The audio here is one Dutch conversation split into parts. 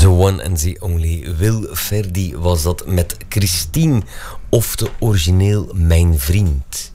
The one and the only Wil Ferdi was dat met Christine, of de origineel Mijn Vriend.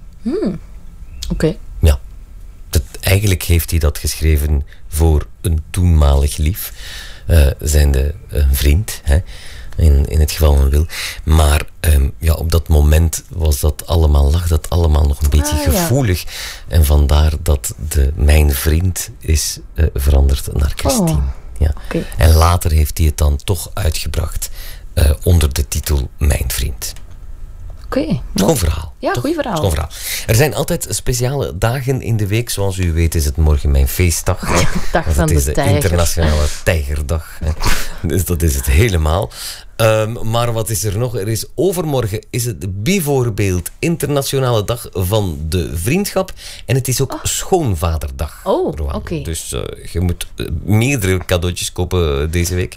Oké. Ja. Eigenlijk heeft hij dat geschreven voor een toenmalig lief. Zijnde een vriend, hè? In het geval van Wil. Maar op dat moment lag dat allemaal nog een beetje gevoelig. Ja. En vandaar dat de Mijn Vriend is veranderd naar Christine. Oh. Ja. Okay. En later heeft hij het dan toch uitgebracht onder de titel Mijn Vriend. Oké. Schoon verhaal. Ja, goed verhaal. Schoon verhaal. Er zijn altijd speciale dagen in de week. Zoals u weet is het morgen mijn feestdag. Dag van de tijger. Het is de internationale tijgerdag. Dus dat is het helemaal. Maar wat is er nog? Er is overmorgen is het bijvoorbeeld internationale dag van de vriendschap. En het is ook schoonvaderdag. Oh, oké. Dus je moet meerdere cadeautjes kopen deze week.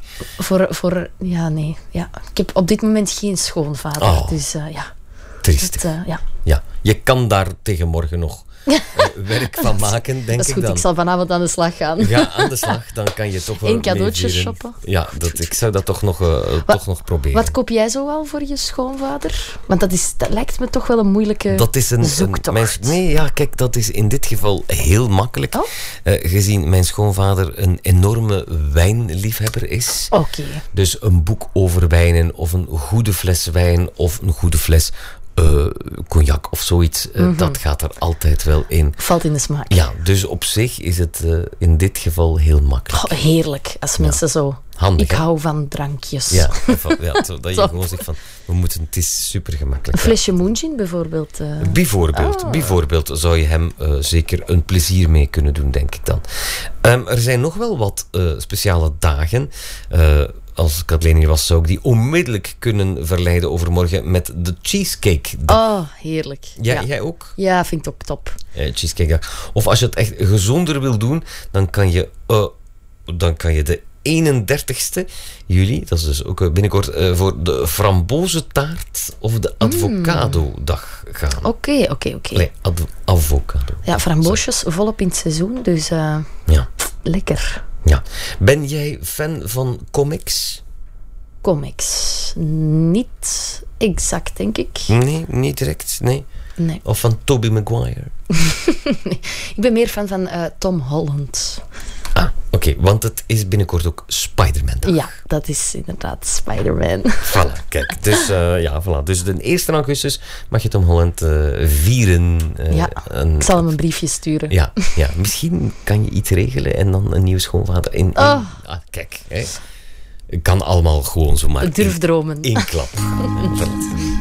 Ja, nee. Ja. Ik heb op dit moment geen schoonvader. Dus ja. Triestig. Ja, je kan daar tegen morgen nog werk van maken, denk ik dan. Dat is goed, ik zal vanavond aan de slag gaan. Ja, aan de slag. Dan kan je toch wel 1 cadeautje shoppen. Ja, ik zou dat toch nog proberen. Wat koop jij zo al voor je schoonvader? Want dat lijkt me toch wel een moeilijke zoektocht. Kijk, dat is in dit geval heel makkelijk. Gezien mijn schoonvader een enorme wijnliefhebber is. Oké. Dus een boek over wijnen, of een goede fles wijn, of een goede fles cognac of zoiets, dat gaat er altijd wel in. Valt in de smaak. Ja, dus op zich is het in dit geval heel makkelijk. Heerlijk, als mensen zo... Handig, ik hou van drankjes. Ja, dat je gewoon zegt van, het is super gemakkelijk. Een flesje Moonjin bijvoorbeeld. Bijvoorbeeld zou je hem zeker een plezier mee kunnen doen, denk ik dan. Er zijn nog wel wat speciale dagen. Als Kathleen hier was, zou ik die onmiddellijk kunnen verleiden overmorgen met de Cheesecake Dag. Oh, heerlijk. Ja. Jij ook? Ja, vind ik ook top. Cheesecake Dag. Of als je het echt gezonder wil doen, dan kan je de 31ste juli, dat is dus ook binnenkort, voor de frambozentaart of de avocado-dag gaan. Oké. Nee, avocado. Ja, framboosjes volop in het seizoen, dus lekker. Ja. Ben jij fan van comics? Comics. Niet exact, denk ik. Nee, niet direct, nee. Of van Tobey Maguire? Nee, ik ben meer fan van Tom Holland. Oké, want het is binnenkort ook Spider-Man-dag. Ja, dat is inderdaad Spider-Man. Voilà, kijk. Dus, voilà. Dus de 1 augustus mag je Tom Holland vieren. Ik zal hem een briefje sturen. Ja, misschien kan je iets regelen en dan een nieuwe schoonvader in. Kijk, hè. Kan allemaal gewoon zomaar. Ik durf dromen. Eén klap.